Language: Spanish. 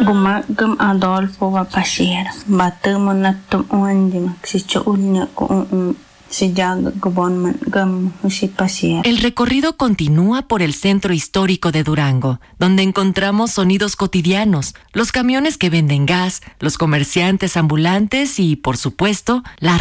Gumagam Adolfo va pasir. Batemo natum uandima. Xicho ulnya ko El recorrido continúa por el centro histórico de Durango, donde encontramos sonidos cotidianos, los camiones que venden gas, los comerciantes ambulantes y, por supuesto, la